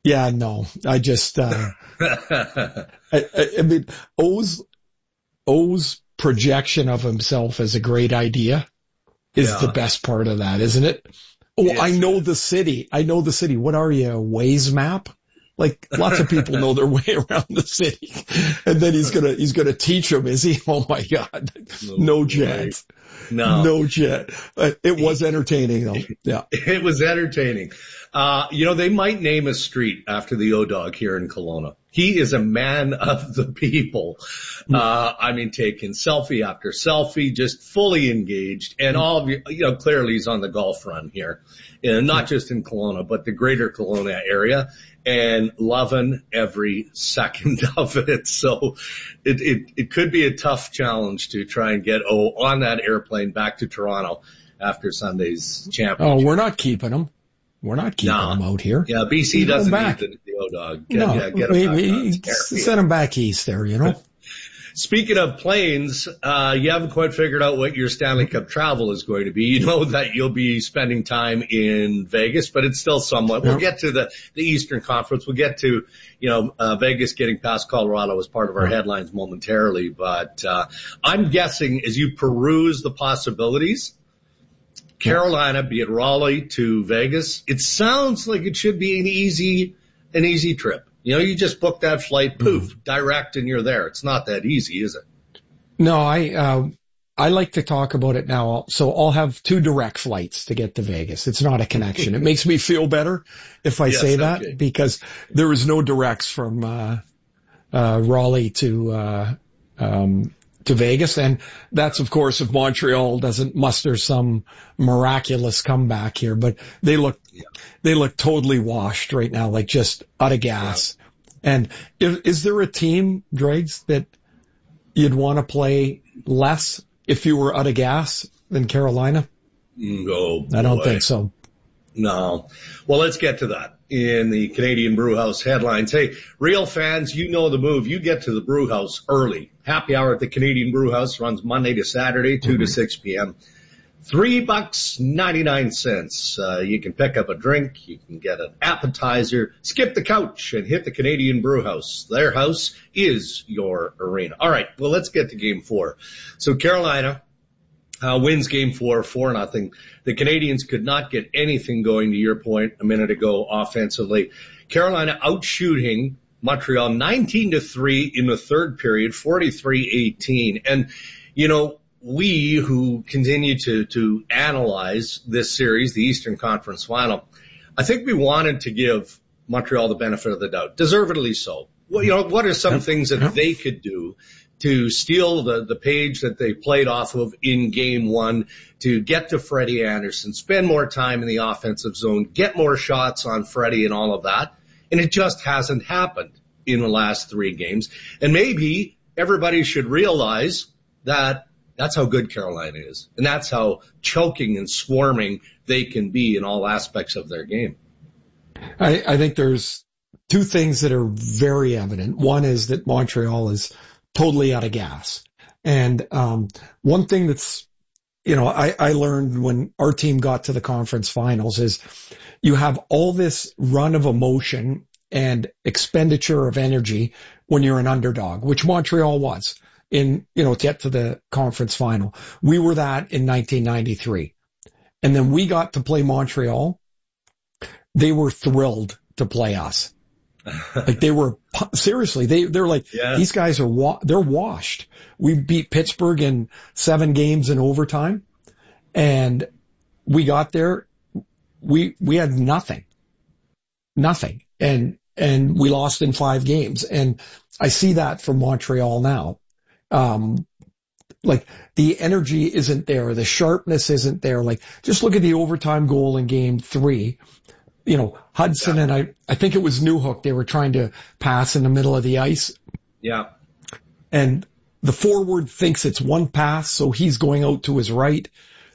Yeah, no, I just, I mean, O's projection of himself as a great idea is the best part of that, isn't it? Oh, Yes. I know the city. What are you, a Waze map? Like, lots of people know their way around the city. And then he's gonna teach them, is he? Oh my God. No chance. No chance. It was entertaining though. Yeah. It was entertaining. They might name a street after the O-Dog here in Kelowna. He is a man of the people. Taking selfie after selfie, just fully engaged, and all of you, clearly he's on the golf run here, and not just in Kelowna, but the greater Kelowna area, and loving every second of it. So it could be a tough challenge to try and get O on that airplane back to Toronto after Sunday's championship. Oh, we're not keeping him. We're not keeping him out here. Yeah, BC doesn't need the O-Dog. Get him back. Send him back east there, Speaking of planes, you haven't quite figured out what your Stanley Cup travel is going to be. You know that you'll be spending time in Vegas, but it's still somewhat. We'll get to the Eastern Conference. We'll get to, Vegas getting past Colorado as part of our headlines momentarily. But I'm guessing as you peruse the possibilities, Carolina, be it Raleigh to Vegas, it sounds like it should be an easy trip. You just book that flight, poof, direct, and you're there. It's not that easy, is it? No, I like to talk about it now. So I'll have 2 direct flights to get to Vegas. It's not a connection. It makes me feel better if I say that because there is no directs from Raleigh to Vegas. And that's, of course, if Montreal doesn't muster some miraculous comeback here, but they look totally washed right now, like just out of gas. Yeah. And is there a team, Dregs, that you'd want to play less if you were out of gas than Carolina? No, I don't think so. No. Well, let's get to that in the Canadian Brewhouse headlines. Hey, real fans, you know the move. You get to the Brewhouse early. Happy hour at the Canadian Brewhouse runs Monday to Saturday, 2 to 6 p.m. $3.99. You can pick up a drink. You can get an appetizer. Skip the couch and hit the Canadian Brewhouse. Their house is your arena. All right. Well, let's get to game 4. So Carolina wins game 4-0. The Canadians could not get anything going, to your point a minute ago, offensively. Carolina outshooting Montreal 19-3 in the third period, 43-18. And, we who continue to analyze this series, the Eastern Conference Final, I think we wanted to give Montreal the benefit of the doubt, deservedly so. Well, what are some things that they could do to steal the page that they played off of in game 1, to get to Freddie Anderson, spend more time in the offensive zone, get more shots on Freddie and all of that. And it just hasn't happened in the last 3 games. And maybe everybody should realize that that's how good Carolina is. And that's how choking and swarming they can be in all aspects of their game. I think there's 2 things that are very evident. One is that Montreal is totally out of gas. And one thing that's, I learned when our team got to the conference finals is you have all this run of emotion and expenditure of energy when you're an underdog, which Montreal was to get to the conference final. We were that in 1993. And then we got to play Montreal. They were thrilled to play us. Like they were, seriously, they're like, these guys are, they're washed. We beat Pittsburgh in 7 games in overtime, and we got there. We had nothing, and we lost in 5 games. And I see that from Montreal now. Like the energy isn't there. The sharpness isn't there. Like just look at the overtime goal in game 3. Hudson and I think it was Newhook. They were trying to pass in the middle of the ice. Yeah. And the forward thinks it's one pass, so he's going out to his right.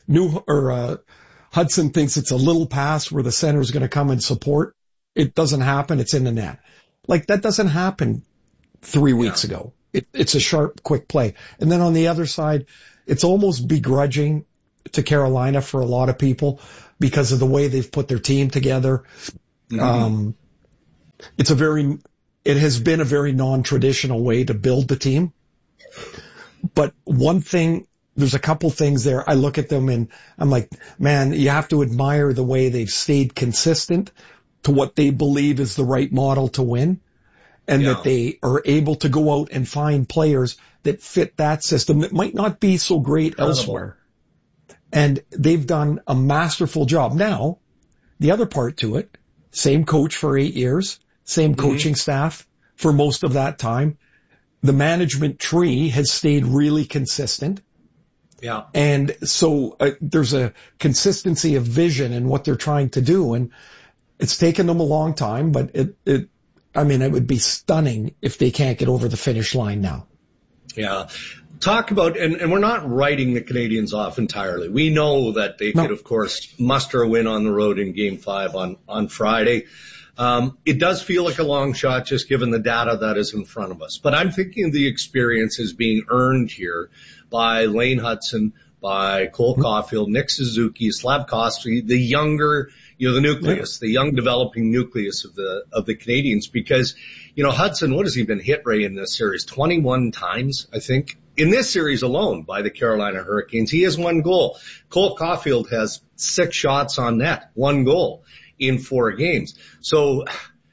Hudson thinks it's a little pass where the center is going to come and support. It doesn't happen. It's in the net. Like that doesn't happen 3 weeks ago. It's a sharp, quick play. And then on the other side, it's almost begrudging to Carolina for a lot of people because of the way they've put their team together. Mm-hmm. it has been a very non-traditional way to build the team. But there's a couple things there. I look at them and I'm like, man, you have to admire the way they've stayed consistent to what they believe is the right model to win, and that they are able to go out and find players that fit that system that might not be so great elsewhere. And they've done a masterful job. Now, the other part to it, same coach for 8 years, same coaching staff for most of that time. The management tree has stayed really consistent. Yeah. And so there's a consistency of vision in what they're trying to do. And it's taken them a long time, but it would be stunning if they can't get over the finish line now. Yeah. Talk about, and we're not writing the Canadians off entirely. We know that they could, of course, muster a win on the road in Game 5 on Friday. It does feel like a long shot just given the data that is in front of us. But I'm thinking the experience is being earned here by Lane Hutson, by Cole Caulfield, Nick Suzuki, Slafkovsky, the younger, the nucleus, the young developing nucleus of the Canadians. Because, Hudson, what has he been hit, Ray, in this series? 21 times, I think. In this series alone by the Carolina Hurricanes, he has 1 goal. Cole Caulfield has 6 shots on net, 1 goal in 4 games. So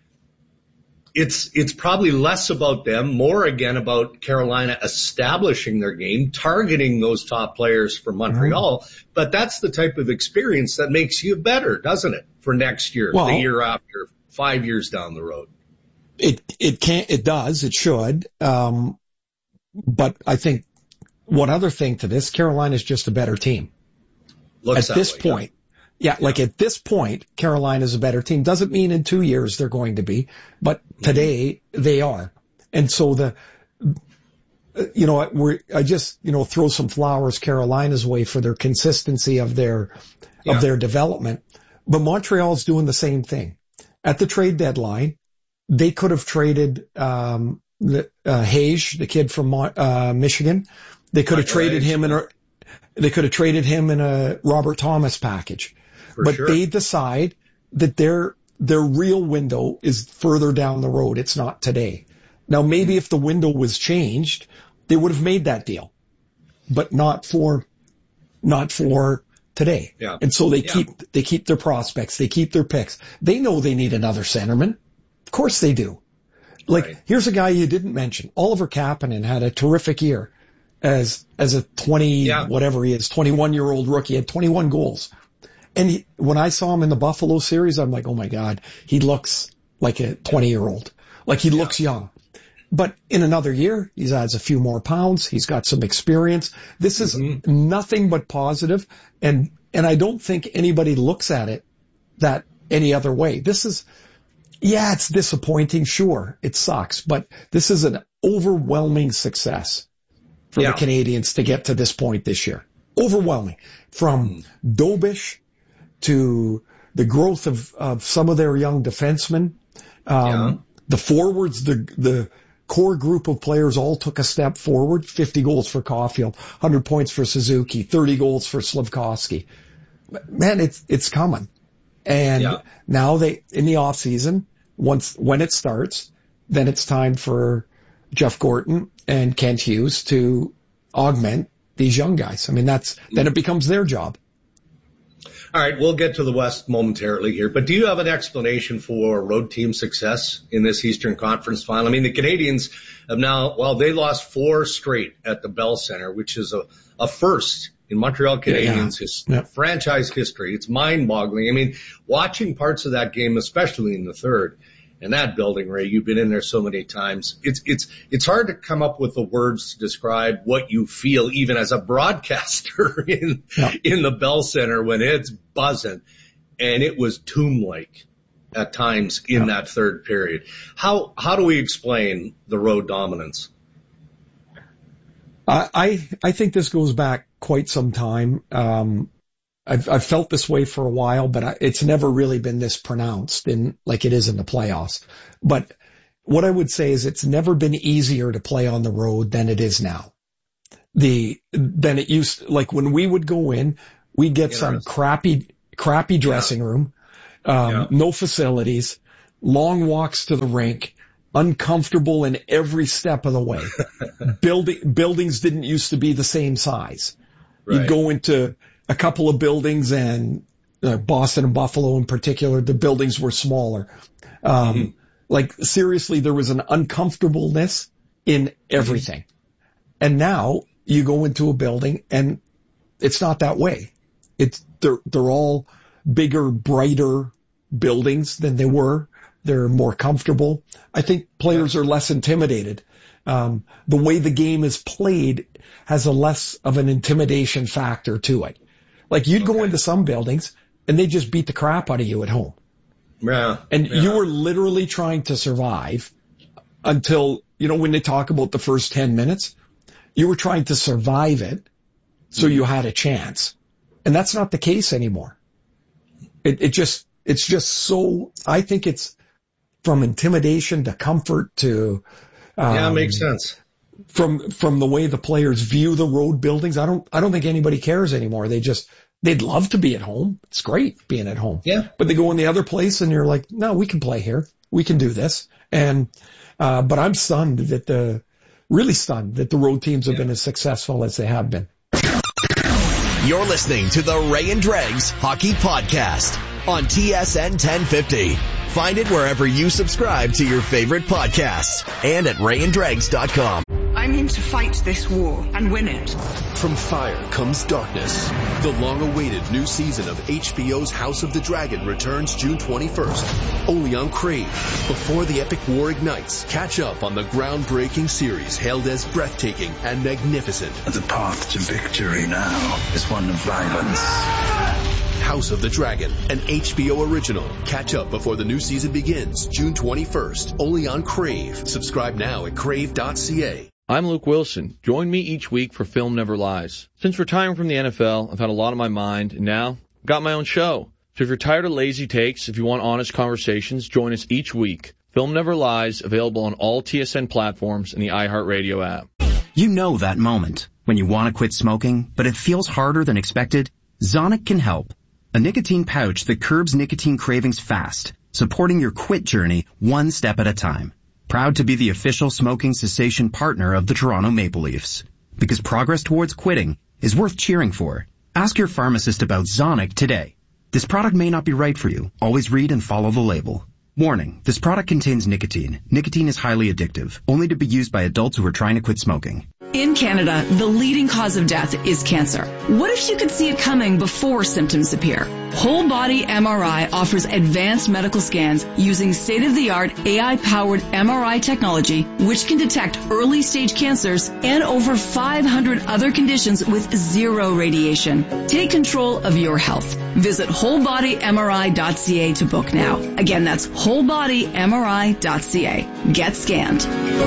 it's probably less about them, more again about Carolina establishing their game, targeting those top players from Montreal. But that's the type of experience that makes you better, doesn't it? For next year, the year after, 5 years down the road. It does, it should. But I think one other thing to this, Carolina's just a better team. Looks at this point. Yeah, like at this point, Carolina's a better team. Doesn't mean in 2 years they're going to be, but today they are. And so I just throw some flowers Carolina's way for their consistency of their development. But Montreal's doing the same thing. At the trade deadline, they could have traded, Hage, the kid from Michigan. They could have traded him in a Robert Thomas package. But they decide that their real window is further down the road. It's not today. Now, maybe if the window was changed, they would have made that deal, but not for today. Yeah. And so they keep their prospects. They keep their picks. They know they need another centerman. Of course they do. Here's a guy you didn't mention. Oliver Kapanen had a terrific year as a 21-year-old rookie, had 21 goals. And when I saw him in the Buffalo series, I'm like, oh my God, he looks like a 20-year-old. Like he looks young. But in another year, he adds a few more pounds. He's got some experience. This is nothing but positive. And I don't think anybody looks at it that any other way. This is, it's disappointing. Sure, it sucks, but this is an overwhelming success for the Canadians to get to this point this year. Overwhelming. From Dobish to the growth of some of their young defensemen. The forwards, the core group of players all took a step forward. 50 goals for Caulfield, 100 points for Suzuki, 30 goals for Slafkovsky. Man, it's coming. And now in the off season, when it starts, then it's time for Jeff Gorton and Kent Hughes to augment these young guys. I mean, then it becomes their job. All right, we'll get to the West momentarily here, but do you have an explanation for road team success in this Eastern Conference final? I mean, the Canadians have now, they lost 4 straight at the Bell Center, which is a first in Montreal Canadiens franchise history. It's mind-boggling. I mean, watching parts of that game, especially in the third, and that building, Ray, you've been in there so many times. It's hard to come up with the words to describe what you feel even as a broadcaster in the Bell Center when it's buzzing. And it was tomb-like at times in that third period. How do we explain the road dominance? I think this goes back quite some time. I've felt this way for a while, but it's never really been this pronounced like it is in the playoffs. But what I would say is it's never been easier to play on the road than it is now. Than it used, like when we would go in, we'd get some crappy dressing room, no facilities. long walks to the rink, uncomfortable in every step of the way. Buildings didn't used to be the same size. Right. You'd go into a couple of buildings, and Boston and Buffalo in particular, the buildings were smaller. Like seriously, there was an uncomfortableness in everything. And now you go into a building and it's not that way. They're all bigger, brighter buildings than they were. They're more comfortable. I think players are less intimidated. The way the game is played has a less of an intimidation factor to it. Like you'd go into some buildings and they just beat the crap out of you at home. Yeah. And you were literally trying to survive until, when they talk about the first 10 minutes, you were trying to survive it so you had a chance. And that's not the case anymore. It's just so, I think it's from intimidation to comfort to, it makes sense. From the way the players view the road buildings. I don't think anybody cares anymore. They'd love to be at home. It's great being at home. Yeah. But they go in the other place and you're like, no, we can play here. We can do this. And, but I'm really stunned that the road teams have been as successful as they have been. You're listening to the Ray and Dregs Hockey Podcast on TSN 1050. Find it wherever you subscribe to your favorite podcasts and at rayanddregs.com. I'm in to fight this war and win it. From fire comes darkness. The long-awaited new season of HBO's House of the Dragon returns June 21st, only on Crave. Before the epic war ignites, catch up on the groundbreaking series hailed as breathtaking and magnificent. The path to victory now is one of violence. House of the Dragon, an HBO original. Catch up before the new season begins, June 21st, only on Crave. Subscribe now at crave.ca. I'm Luke Wilson. Join me each week for Film Never Lies. Since retiring from the NFL, I've had a lot on my mind, and now I've got my own show. So if you're tired of lazy takes, if you want honest conversations, join us each week. Film Never Lies, available on all TSN platforms and the iHeartRadio app. You know that moment when you want to quit smoking, but it feels harder than expected? Zonic can help. A nicotine pouch that curbs nicotine cravings fast, supporting your quit journey one step at a time. Proud to be the official smoking cessation partner of the Toronto Maple Leafs. Because progress towards quitting is worth cheering for. Ask your pharmacist about Zonic today. This product may not be right for you. Always read and follow the label. Warning, this product contains nicotine. Nicotine is highly addictive, only to be used by adults who are trying to quit smoking. In Canada, the leading cause of death is cancer. What if you could see it coming before symptoms appear? Whole Body MRI offers advanced medical scans using state-of-the-art AI-powered MRI technology, which can detect early-stage cancers and over 500 other conditions with zero radiation. Take control of your health. Visit wholebodymri.ca to book now. Again, that's wholebodymri.ca. Get scanned.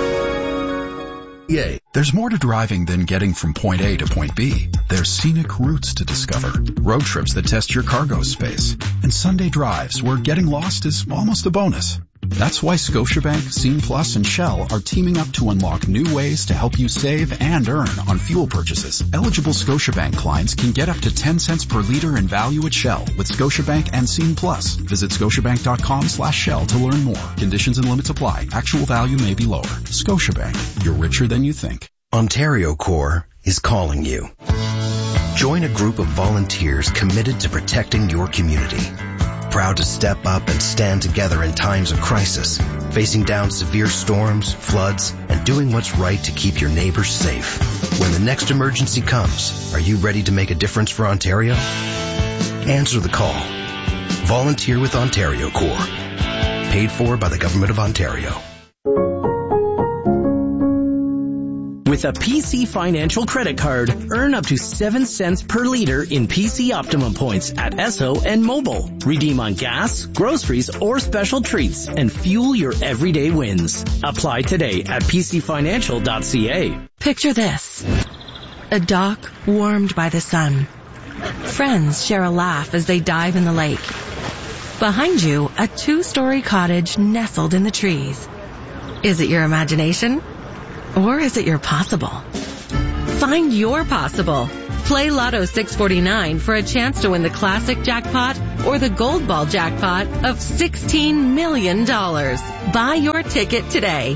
Yay. There's more to driving than getting from point A to point B. There's scenic routes to discover, road trips that test your cargo space, and Sunday drives where getting lost is almost a bonus. That's why Scotiabank, Scene Plus, and Shell are teaming up to unlock new ways to help you save and earn on fuel purchases. Eligible Scotiabank clients can get up to 10 cents per liter in value at Shell with Scotiabank and Scene Plus. Visit scotiabank.com/Shell to learn more. Conditions and limits apply. Actual value may be lower. Scotiabank. You're richer than you think. Ontario Corps is calling you. Join a group of volunteers committed to protecting your community. Proud to step up and stand together in times of crisis, facing down severe storms, floods, and doing what's right to keep your neighbors safe. When the next emergency comes, are you ready to make a difference for Ontario? Answer the call. Volunteer with Ontario Corps. Paid for by the Government of Ontario. With a PC Financial credit card, earn up to 7 cents per liter in PC Optimum points at Esso and Mobile. Redeem on gas, groceries, or special treats and fuel your everyday wins. Apply today at pcfinancial.ca. Picture this. A dock warmed by the sun. Friends share a laugh as they dive in the lake. Behind you, a 2-story cottage nestled in the trees. Is it your imagination? Or is it your possible? Find your possible. Play Lotto 649 for a chance to win the classic jackpot or the Gold Ball jackpot of $16 million. Buy your ticket today.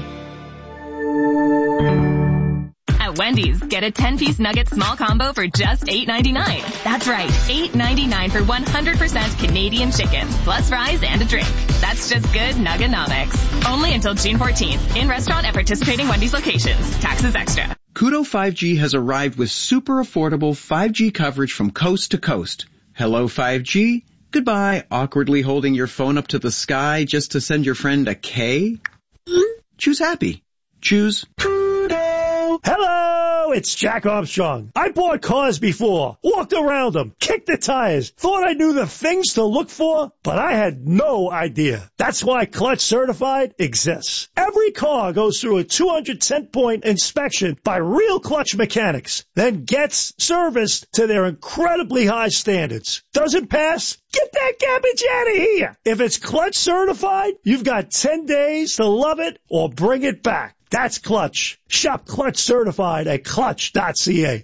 At Wendy's, get a 10-piece nugget small combo for just $8.99. That's right, $8.99 for 100% Canadian chicken, plus fries and a drink. That's just good Nugganomics. Only until June 14th. In restaurant at participating Wendy's locations. Taxes extra. Koodo 5G has arrived with super affordable 5G coverage from coast to coast. Hello 5G. Goodbye, awkwardly holding your phone up to the sky just to send your friend a K. Choose happy. Choose Koodo. Hello, it's Jack Armstrong. I bought cars before, walked around them, kicked the tires, thought I knew the things to look for, but I had no idea. That's why Clutch Certified exists. Every car goes through a 210-point inspection by real Clutch mechanics, then gets serviced to their incredibly high standards. Doesn't pass? Get that garbage out of here. If it's Clutch Certified, you've got 10 days to love it or bring it back. That's Clutch. Shop Clutch Certified at clutch.ca.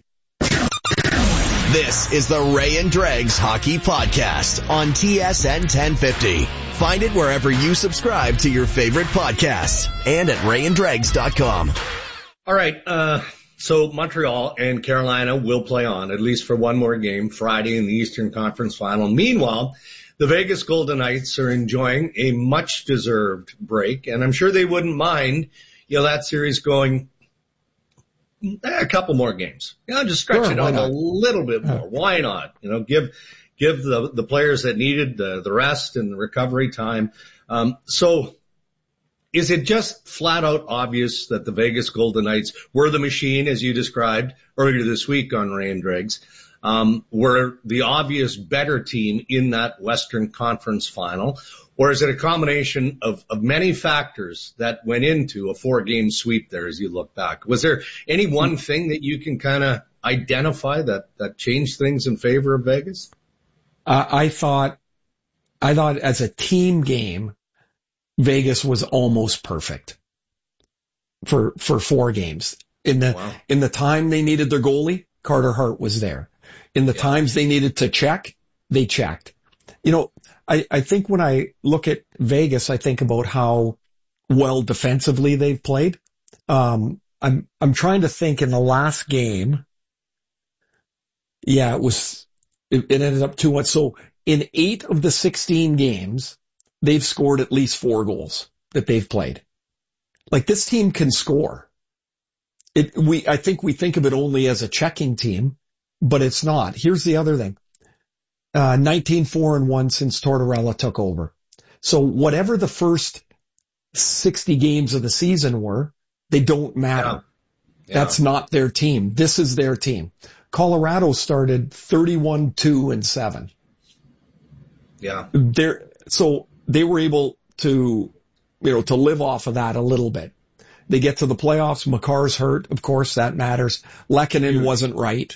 This is the Ray and Dregs Hockey Podcast on TSN 1050. Find it wherever you subscribe to your favorite podcasts and at rayanddregs.com. All right, so Montreal and Carolina will play on, at least for one more game, Friday in the Eastern Conference Final. Meanwhile, the Vegas Golden Knights are enjoying a much-deserved break, and I'm sure they wouldn't mind, that series going a couple more games. Just stretch it out a little bit more. Why not? Give the players that needed the rest and the recovery time. So is it just flat out obvious that the Vegas Golden Knights were the machine, as you described earlier this week on Ray and Dregs, were the obvious better team in that Western Conference Final? Or is it a combination of many factors that went into a 4-game sweep there as you look back? Was there any one thing that you can kind of identify that changed things in favor of Vegas? I thought as a team game, Vegas was almost perfect for 4 games. In the time they needed their goalie, Carter Hart was there. In the times they needed to check, they checked. I think when I look at Vegas, I think about how well defensively they've played. I'm trying to think in the last game. Yeah, it ended up 2-1. So in 8 of the 16 games, they've scored at least 4 goals that they've played. Like, this team can score. I think we think of it only as a checking team, but it's not. Here's the other thing. 19-4-1 since Tortorella took over. So whatever the first 60 games of the season were, they don't matter. Yeah. That's not their team. This is their team. Colorado started 31-2-7. Yeah. So they were able to, to live off of that a little bit. They get to the playoffs. Makar's hurt. Of course, that matters. Lehkonen wasn't right.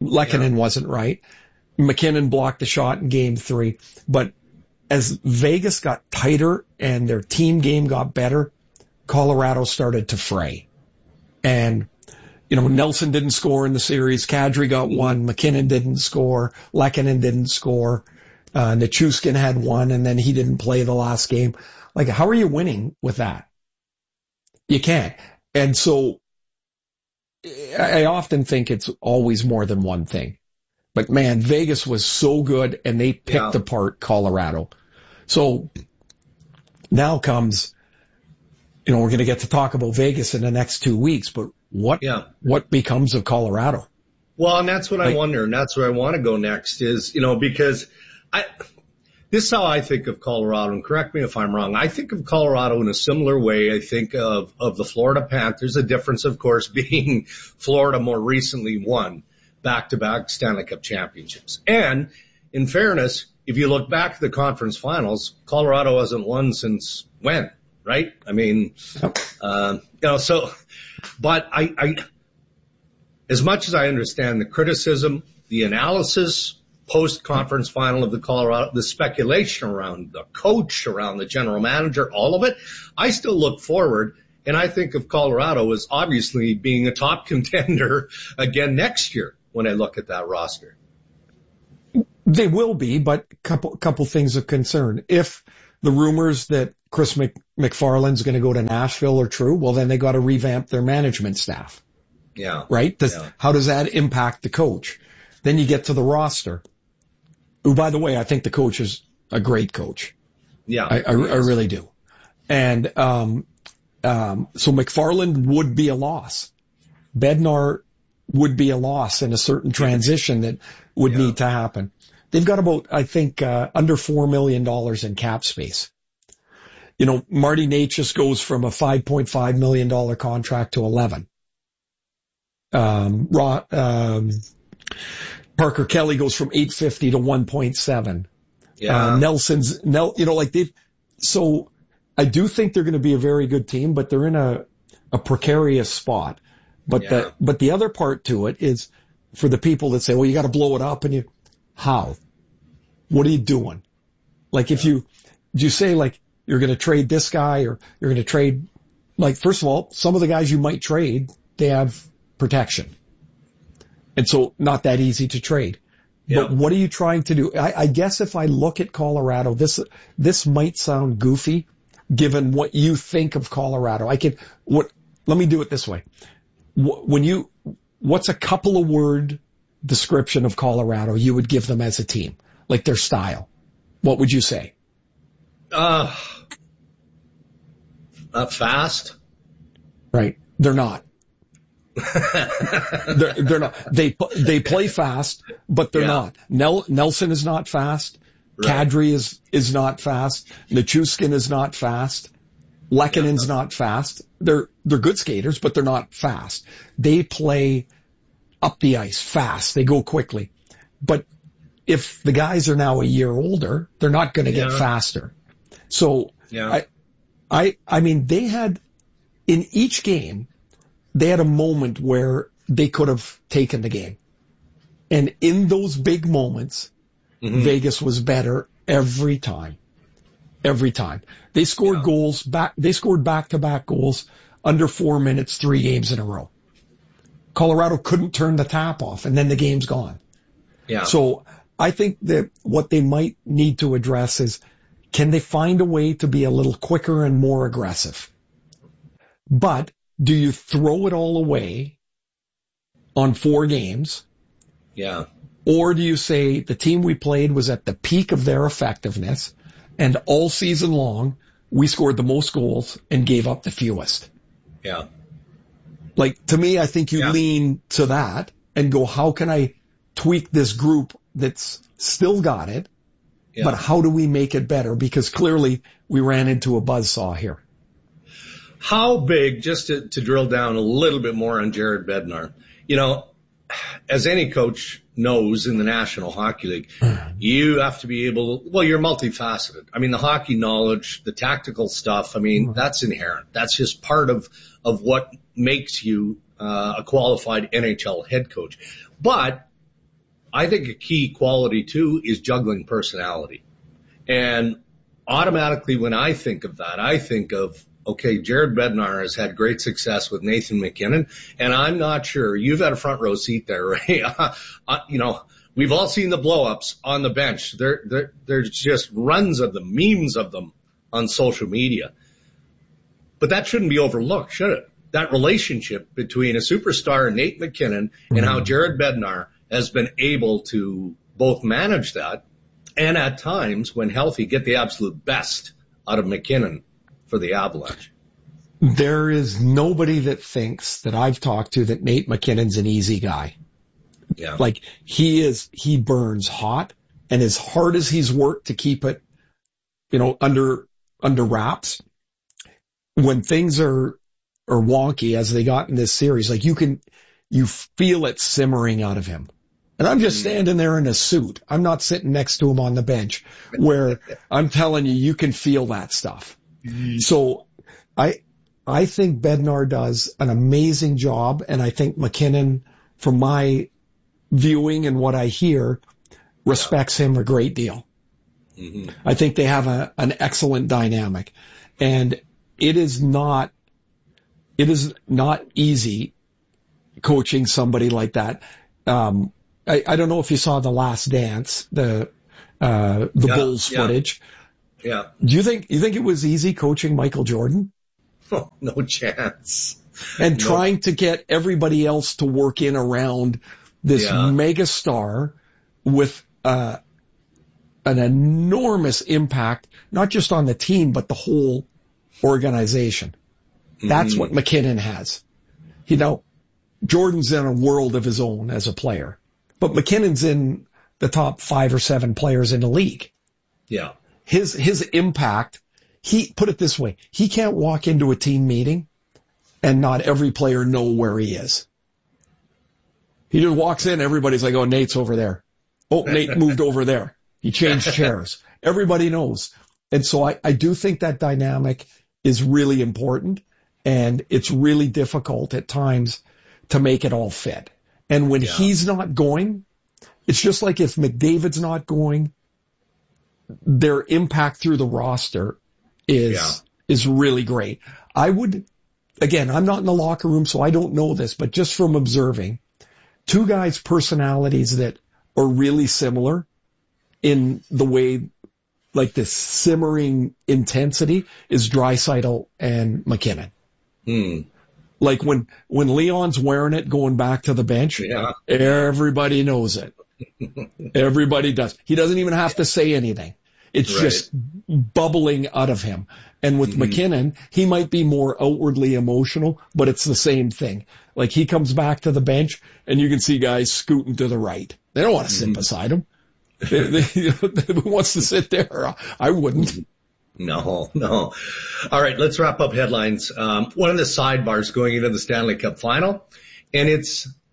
McKinnon blocked the shot in game 3. But as Vegas got tighter and their team game got better, Colorado started to fray. And, Nelson didn't score in the series. Kadri got 1. McKinnon didn't score. Lehkonen didn't score. Nichushkin had 1, and then he didn't play the last game. Like, how are you winning with that? You can't. And so I often think it's always more than one thing. But man, Vegas was so good, and they picked apart Colorado. So now comes, we're going to get to talk about Vegas in the next 2 weeks, but what becomes of Colorado? Well, and that's what I wonder, and that's where I want to go next is, because this is how I think of Colorado, and correct me if I'm wrong. I think of Colorado in a similar way. I think of the Florida Panthers, the difference, of course, being Florida more recently won back-to-back Stanley Cup championships. And in fairness, if you look back at the conference finals, Colorado hasn't won since when, right? I mean, but I, as much as I understand the criticism, the analysis, post-conference final of the Colorado, the speculation around the coach, around the general manager, all of it, I still look forward. And I think of Colorado as obviously being a top contender again next year when I look at that roster. They will be, but couple things of concern. If the rumors that Chris McFarland's going to go to Nashville are true, well, then they got to revamp their management staff. Yeah. Right? How does that impact the coach? Then you get to the roster. Who, by the way, I think the coach is a great coach. Yeah. I really do. And, so McFarland would be a loss. Bednar would be a loss in a certain transition that would need to happen. They've got about, I think, under $4 million in cap space. You know, Marty Necas goes from a $5.5 million contract to 11. Parker Kelly goes from 850 to 1.7. Yeah. So I do think they're going to be a very good team, but they're in a precarious spot. But the other part to it is for the people that say, well, you got to blow it up how? What are you doing? Like do you say like you're going to trade this guy or you're going to trade, like, first of all, some of the guys you might trade, they have protection. And so not that easy to trade. Yeah. But what are you trying to do? I guess if I look at Colorado, this might sound goofy given what you think of Colorado. Let me do it this way. What's a couple of word description of Colorado you would give them as a team? Like their style. What would you say? Fast. Right. They're not. they're not. They play fast, but they're not. Nelson is not fast. Right. Kadri is not fast. Nichushkin is not fast. Lekkonen's not fast. They're good skaters, but they're not fast. They play up the ice fast. They go quickly. But if the guys are now a year older, they're not going to get faster. So I mean, they had in each game, they had a moment where they could have taken the game. And in those big moments, Vegas was better every time. Every time. They scored goals they scored back-to-back goals under 4 minutes, 3 games in a row. Colorado couldn't turn the tap off and then the game's gone. Yeah. So I think that what they might need to address is, can they find a way to be a little quicker and more aggressive? But do you throw it all away on 4 games? Yeah. Or do you say the team we played was at the peak of their effectiveness and all season long we scored the most goals and gave up the fewest? Yeah. Like, to me, I think you lean to that and go, how can I tweak this group that's still got it, but how do we make it better? Because clearly we ran into a buzzsaw here. How big, just to drill down a little bit more on Jared Bednar, you know, as any coach knows in the National Hockey League, you have to be able, you're multifaceted. I mean, the hockey knowledge, the tactical stuff, I mean, that's inherent. That's just part of what makes you a qualified NHL head coach. But I think a key quality too is juggling personality. And automatically when I think of that, I think of, okay, Jared Bednar has had great success with Nathan MacKinnon, and I'm not sure. You've had a front row seat there, right? You know, we've all seen the blow-ups on the bench. There's just runs of them, memes of them on social media. But that shouldn't be overlooked, should it? That relationship between a superstar, Nate MacKinnon, and how Jared Bednar has been able to both manage that and at times, when healthy, get the absolute best out of MacKinnon for the Avalanche. There is nobody that thinks that I've talked to that Nate MacKinnon's an easy guy. Yeah. Like he burns hot, and as hard as he's worked to keep it, you know, under wraps, when things are wonky as they got in this series, like you feel it simmering out of him. And I'm just standing there in a suit. I'm not sitting next to him on the bench where I'm telling you can feel that stuff. So I think Bednar does an amazing job, and I think MacKinnon, from my viewing and what I hear, respects him a great deal. Mm-hmm. I think they have an excellent dynamic, and it is not easy coaching somebody like that. I don't know if you saw The Last Dance, the Bulls footage. Yeah. Do you think it was easy coaching Michael Jordan? Oh, no chance. And trying to get everybody else to work in around this mega star with an enormous impact, not just on the team, but the whole organization. That's what McKinnon has. You know, Jordan's in a world of his own as a player, but McKinnon's in the top 5 or 7 players in the league. Yeah. His impact, put it this way, he can't walk into a team meeting and not every player know where he is. He just walks in, everybody's like, oh, Nate's over there. Oh, Nate moved over there. He changed chairs. Everybody knows. And so I do think that dynamic is really important, and it's really difficult at times to make it all fit. And when he's not going, it's just like if McDavid's not going, their impact through the roster is really great. I would, again, I'm not in the locker room, so I don't know this, but just from observing, 2 guys' personalities that are really similar in the way, like this simmering intensity, is Draisaitl and McKinnon. Like when Leon's wearing it going back to the bench, everybody knows it. Everybody does. He doesn't even have to say anything. It's just bubbling out of him. And with McKinnon, he might be more outwardly emotional, but it's the same thing. Like he comes back to the bench and you can see guys scooting to the right. They don't want to sit beside him. Who wants to sit there? I wouldn't. No. All right, let's wrap up headlines. One of the sidebars going into the Stanley Cup final, and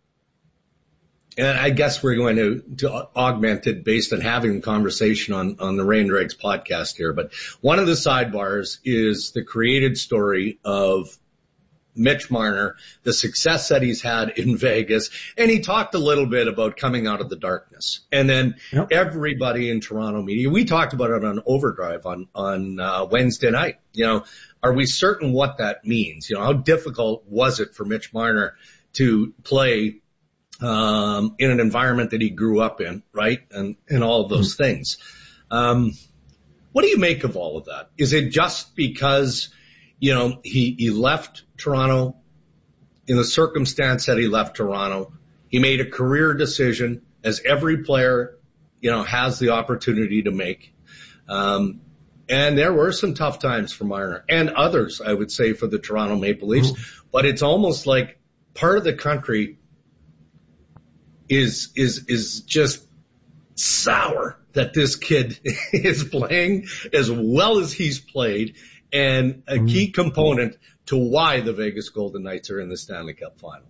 I guess we're going to augment it based on having a conversation on the Ray and Dregs podcast here. But one of the sidebars is the created story of Mitch Marner, the success that he's had in Vegas. And he talked a little bit about coming out of the darkness. And then everybody in Toronto media, we talked about it on Overdrive on Wednesday night. You know, are we certain what that means? You know, how difficult was it for Mitch Marner to play in an environment that he grew up in, right? And all of those things. What do you make of all of that? Is it just because, you know, he left Toronto in the circumstance that he left Toronto? He made a career decision, as every player, you know, has the opportunity to make. And there were some tough times for Marner and others, I would say, for the Toronto Maple Leafs. But it's almost like part of the country is just sour that this kid is playing as well as he's played, and a key component to why the Vegas Golden Knights are in the Stanley Cup final.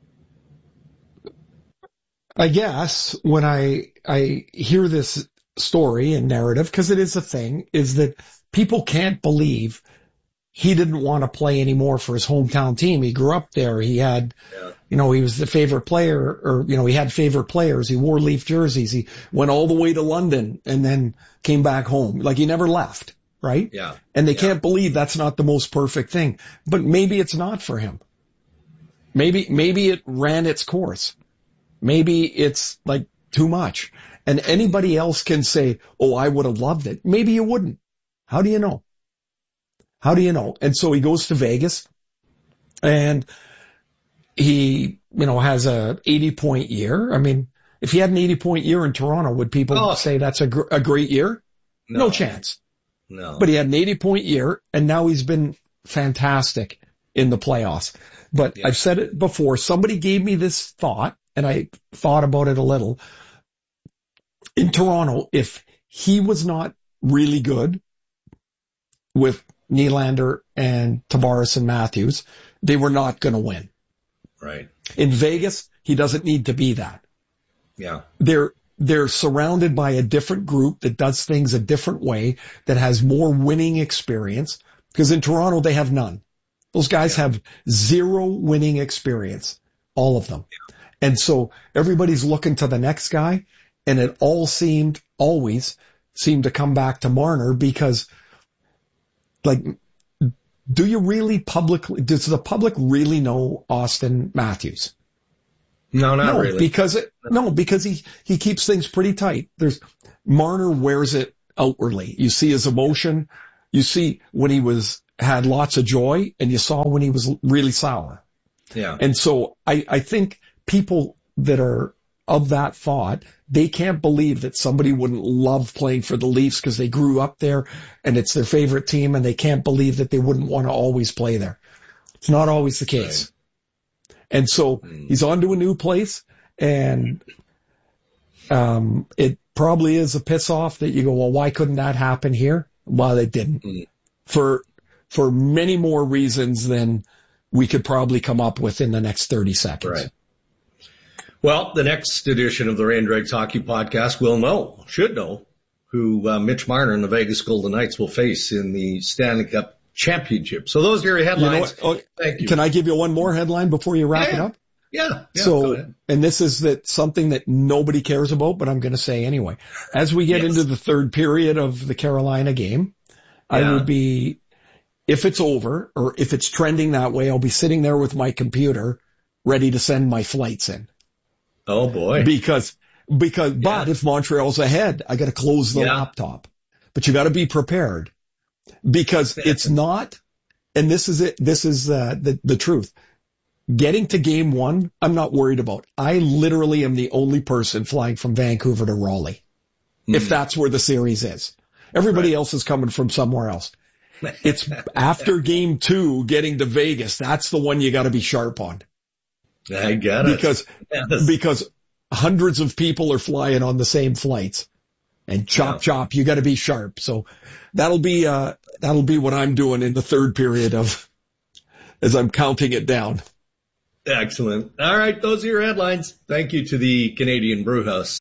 I guess when I hear this story and narrative, because it is a thing, is that people can't believe he didn't want to play anymore for his hometown team. He grew up there. He had, you know, he was the favorite player, or, you know, he had favorite players. He wore Leaf jerseys. He went all the way to London and then came back home. Like he never left, right? Yeah. And they can't believe that's not the most perfect thing. But maybe it's not for him. Maybe it ran its course. Maybe it's like too much. And anybody else can say, oh, I would have loved it. Maybe you wouldn't. How do you know? How do you know? And so he goes to Vegas, and he, you know, has a 80-point year. I mean, if he had an 80-point year in Toronto, would people say that's a great year? No chance. No. But he had an 80-point year, and now he's been fantastic in the playoffs. But I've said it before. Somebody gave me this thought, and I thought about it a little. In Toronto, if he was not really good with Nylander and Tavares and Matthews, they were not going to win. Right. In Vegas, he doesn't need to be that. Yeah. They're surrounded by a different group that does things a different way, that has more winning experience, because in Toronto they have none. Those guys have zero winning experience, all of them. Yeah. And so everybody's looking to the next guy, and it always seemed to come back to Marner, because, like, does the public really know Austin Matthews? No, not really. Because he keeps things pretty tight. Marner wears it outwardly. You see his emotion. You see when he had lots of joy, and you saw when he was really sour. Yeah. And so I think people that are of that thought, they can't believe that somebody wouldn't love playing for the Leafs because they grew up there and it's their favorite team, and they can't believe that they wouldn't want to always play there. It's not always the case. Right. And so he's on to a new place, and it probably is a piss off that you go, well, why couldn't that happen here? Well, it didn't. For many more reasons than we could probably come up with in the next 30 seconds. Right. Well, the next edition of the Ray and Dregs Hockey Podcast should know who Mitch Marner and the Vegas Golden Knights will face in the Stanley Cup Championship. So those are your headlines. Thank you. Can I give you one more headline before you wrap it up? Yeah. So, and this is something that nobody cares about, but I'm going to say anyway. As we get into the third period of the Carolina game, I would be, if it's over or if it's trending that way, I'll be sitting there with my computer ready to send my flights in. Oh boy. But if Montreal's ahead, I got to close the laptop. But you got to be prepared, because it's not, and this is it. This is the truth. Getting to game one, I'm not worried about. I literally am the only person flying from Vancouver to Raleigh, if that's where the series is. Everybody else is coming from somewhere else. It's after game two, getting to Vegas. That's the one you got to be sharp on. I get it. Because hundreds of people are flying on the same flights, and chop, you got to be sharp. So that'll be what I'm doing in the third period as I'm counting it down. Excellent. All right. Those are your headlines. Thank you to the Canadian Brewhouse.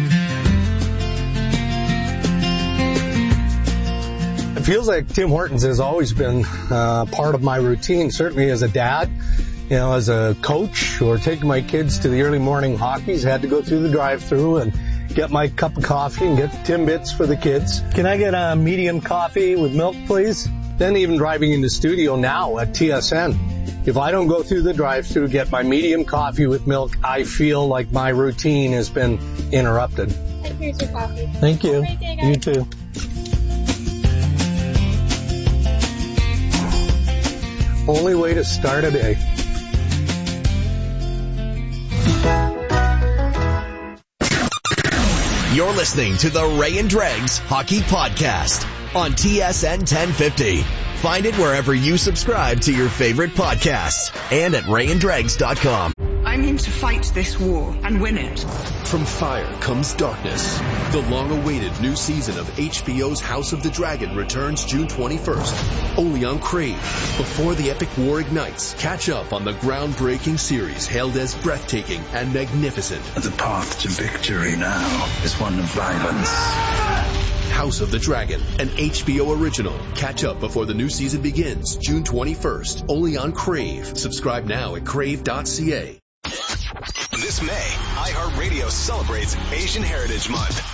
It feels like Tim Hortons has always been part of my routine, certainly as a dad. As a coach or taking my kids to the early morning hockeys, had to go through the drive-thru and get my cup of coffee and get Timbits for the kids. Can I get a medium coffee with milk, please? Then even driving in the studio now at TSN, if I don't go through the drive-thru, get my medium coffee with milk, I feel like my routine has been interrupted. Here's your coffee. Thank you. Have a great day, guys. You too. Only way to start a day. You're listening to the Ray and Dregs Hockey Podcast on TSN 1050. Find it wherever you subscribe to your favorite podcasts and at rayanddregs.com. I'm in to fight this war and win it. From fire comes darkness. The long-awaited new season of HBO's House of the Dragon returns June 21st, only on Crave. Before the epic war ignites, catch up on the groundbreaking series hailed as breathtaking and magnificent. The path to victory now is one of violence. House of the Dragon, an HBO original. Catch up before the new season begins, June 21st, only on Crave. Subscribe now at crave.ca. This May, iHeartRadio celebrates Asian Heritage Month.